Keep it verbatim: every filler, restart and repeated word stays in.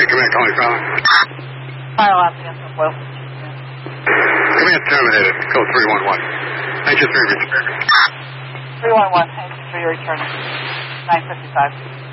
command calling Fowler. Fire last answer, Will. Command terminated. Code three one one. Engine three return. three one one, engine three return. nine fifty-five.